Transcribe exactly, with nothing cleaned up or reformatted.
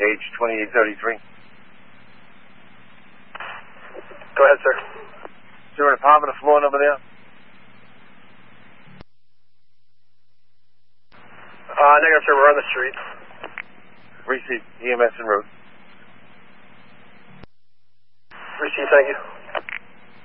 Page twenty-eight thirty-three. Go ahead, sir. Is there an apartment floor number there? Uh, negative, sir. We're on the street. Receive. E M S en route. Receive, thank you.